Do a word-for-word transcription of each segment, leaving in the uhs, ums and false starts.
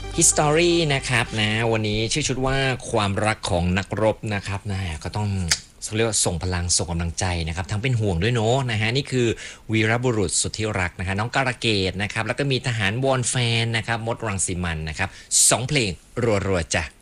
History นะครับนะวันนี้ชื่อชุดว่าความรักของนักรบนะครับนะก็ต้องเรียกว่าส่งพลังส่งกำลังใจนะครับทั้งเป็นห่วงด้วยเนาะนะฮะนี่คือวีรบุรุษสุดที่รักนะฮะน้องการะเกดนะครับแล้วก็มีทหารวอนแฟนนะครับมดรังสีมันนะครับสองเพลงรัวๆจ้ะ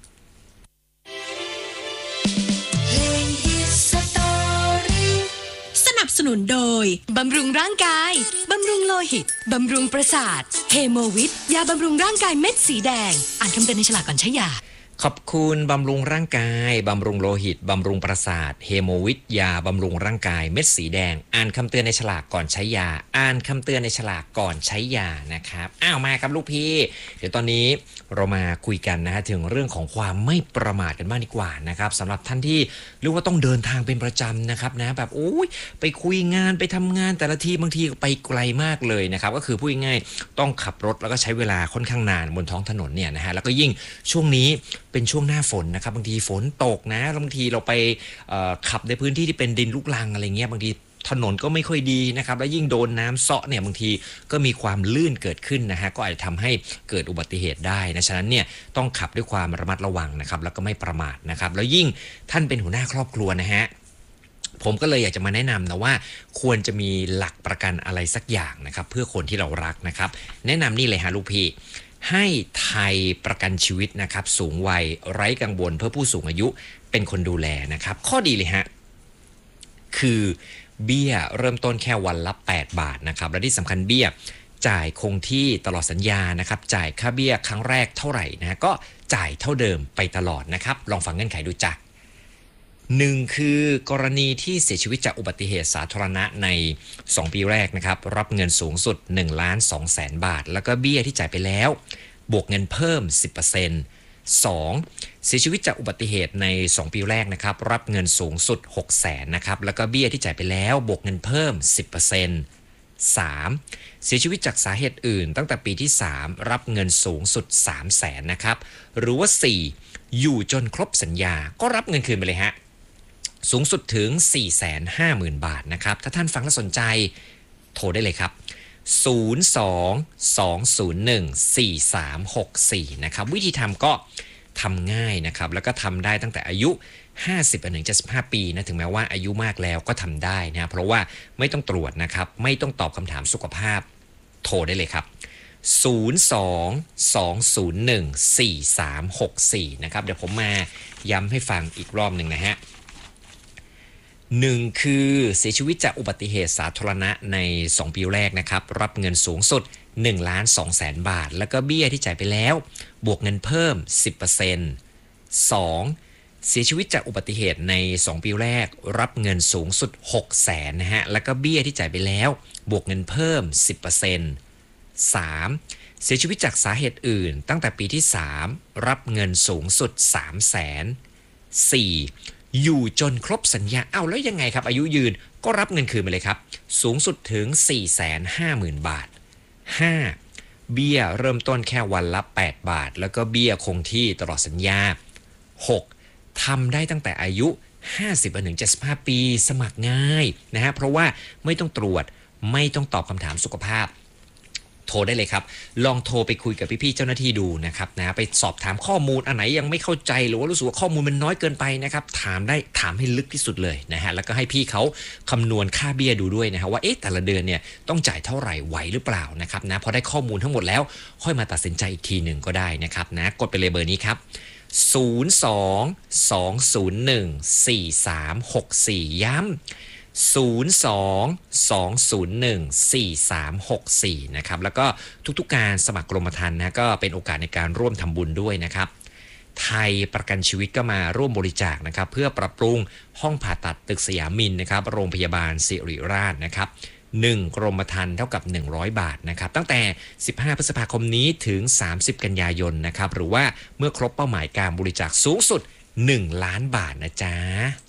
สนับสนุนโดยบำรุงร่างกายบำรุงโลหิตบำรุงประสาทเฮโมวิทยาบำรุงร่างกายเม็ดสีแดงอ่านคำเตือนในฉลากก่อนใช้ยาขอบคุณบำรุงร่างกายบำรุงโลหิตบำรุงประสาทเฮโมวิทยาบำรุงร่างกายเม็ดสีแดงอ่านคำเตือนในฉลากก่อนใช้ยาอ่านคำเตือนในฉลากก่อนใช้ยานะครับอ้าวมาครับลูกพี่เดี๋ยวตอนนี้เรามาคุยกันนะฮะถึงเรื่องของความไม่ประมาทกันบ้างดีกว่านะครับสำหรับท่านที่เรียกว่าต้องเดินทางเป็นประจำนะครับนะแบบโอ้ยไปคุยงานไปทำงานแต่ละทีบางทีไปไกลมากเลยนะครับก็คือพูดง่ายๆต้องขับรถแล้วก็ใช้เวลาค่อนข้างนานบนท้องถนนเนี่ยนะฮะแล้วก็ยิ่งช่วงนี้เป็นช่วงหน้าฝนนะครับบางทีฝนตกนะบางทีเราไปขับในพื้นที่ที่เป็นดินลูกรังอะไรเงี้ยบางทีถนนก็ไม่ค่อยดีนะครับแล้วยิ่งโดนน้ำเซาะเนี่ยบางทีก็มีความลื่นเกิดขึ้นนะฮะก็อาจจะทำให้เกิดอุบัติเหตุได้นะฉะนั้นเนี่ยต้องขับด้วยความระมัดระวังนะครับแล้วก็ไม่ประมาทนะครับแล้วยิ่งท่านเป็นหัวหน้าครอบครัวนะฮะผมก็เลยอยากจะมาแนะนำนะว่าควรจะมีหลักประกันอะไรสักอย่างนะครับเพื่อคนที่เรารักนะครับแนะนำนี่เลยฮะลูกพี่ให้ไทยประกันชีวิตนะครับสูงวัยไร้กังวลเพื่อผู้สูงอายุเป็นคนดูแลนะครับข้อดีเลยฮะคือเบี้ยเริ่มต้นแค่วันละแปดบาทนะครับและที่สำคัญเบี้ยจ่ายคงที่ตลอดสัญญานะครับจ่ายค่าเบี้ยครั้งแรกเท่าไหร่นะก็จ่ายเท่าเดิมไปตลอดนะครับลองฟังเงื่อนไขดูจ้ะหนึ่งคือกรณีที่เสียชีวิตจากอุบัติเหตุสาธารณะในสองปีแรกนะครับรับเงินสูงสุดหนึ่งล้านสองแสนบาทแล้วก็เบี้ยที่จ่ายไปแล้วบวกเงินเพิ่ม สิบเปอร์เซ็นต์ สองเสียชีวิตจากอุบัติเหตุในสองปีแรกนะครับรับเงินสูงสุด หกแสนนะครับแล้วก็เบี้ยที่จ่ายไปแล้วบวกเงินเพิ่ม สิบเปอร์เซ็นต์ สามเสียชีวิตจากสาเหตุอื่นตั้งแต่ปีที่สามรับเงินสูงสุด สามแสนนะครับหรือว่าสี่อยู่จนครบสัญญาก็รับเงินคืนไปเลยฮะสูงสุดถึง สี่แสนห้าหมื่น บาทนะครับถ้าท่านฟังแล้วสนใจโทรได้เลยครับศูนย์ สอง สอง ศูนย์ หนึ่ง สี่ สาม หก สี่นะครับวิธีทำก็ทำง่ายนะครับแล้วก็ทำได้ตั้งแต่อายุห้าสิบถึงเจ็ดสิบห้าปีนะถึงแม้ว่าอายุมากแล้วก็ทำได้นะเพราะว่าไม่ต้องตรวจนะครับไม่ต้องตอบคำถามสุขภาพโทรได้เลยครับศูนย์ สอง สอง ศูนย์ หนึ่ง สี่ สาม หก สี่นะครับเดี๋ยวผมมาย้ำให้ฟังอีกรอบหนึ่งนะฮะหนึ่งคือเสียชีวิตจากอุบัติเหตุสาธารณะในสองปีแรกนะครับรับเงินสูงสุดหนึ่งล้านสองแสนบาทแล้วก็เบี้ยที่จ่ายไปแล้วบวกเงินเพิ่ม สิบเปอร์เซ็นต์ สองเสียชีวิตจากอุบัติเหตุในสองปีแรกรับเงินสูงสุดหกแสนนะฮะแล้วก็เบี้ยที่จ่ายไปแล้วบวกเงินเพิ่ม สิบเปอร์เซ็นต์ สามเสียชีวิตจากสาเหตุอื่นตั้งแต่ปีที่สามรับเงินสูงสุด สามแสน สี่อยู่จนครบสัญญาเอ้าแล้วยังไงครับอายุยืนก็รับเงินคืนไปเลยครับสูงสุดถึง สี่แสนห้าหมื่น บาท ห้าเบี้ยเริ่มต้นแค่วันละแปดบาทแล้วก็เบี้ยคงที่ตลอดสัญญา หกทำได้ตั้งแต่อายุห้าสิบถึงเจ็ดสิบห้าปีสมัครง่ายนะฮะเพราะว่าไม่ต้องตรวจไม่ต้องตอบคำถามสุขภาพโทรได้เลยครับลองโทรไปคุยกับพี่ๆเจ้าหน้าที่ดูนะครับนะไปสอบถามข้อมูลอันไหนยังไม่เข้าใจหรือว่ารู้สึกว่าข้อมูลมันน้อยเกินไปนะครับถามได้ถามให้ลึกที่สุดเลยนะฮะแล้วก็ให้พี่เขาคำนวณค่าเบี้ยดูด้วยนะฮะว่าเอ๊ะแต่ละเดือนเนี่ยต้องจ่ายเท่าไหร่ไหวหรือเปล่านะครับนะพอได้ข้อมูลทั้งหมดแล้วค่อยมาตัดสินใจอีกทีหนึ่งก็ได้นะครับนะกดไปเลยเบอร์นี้ครับศูนย์ สอง สอง ศูนย์ หนึ่ง สี่ สาม หก สี่ย้ำศูนย์ สอง สอง ศูนย์ หนึ่ง สี่ สาม หก สี่นะครับแล้วก็ทุกๆการสมัครกรมธรรม์นะก็เป็นโอกาสในการร่วมทำบุญด้วยนะครับไทยประกันชีวิตก็มาร่วมบริจาคนะครับเพื่อปรับปรุงห้องผ่าตัดตึกสยามมินนะครับโรงพยาบาลศิริราชนะครับหนึ่งกรมธรรม์เท่ากับหนึ่งร้อยบาทนะครับตั้งแต่สิบห้าพฤษภาคมนี้ถึงสามสิบกันยายนนะครับหรือว่าเมื่อครบเป้าหมายการบริจาคสูงสุดหนึ่งล้านบาทนะจ๊ะ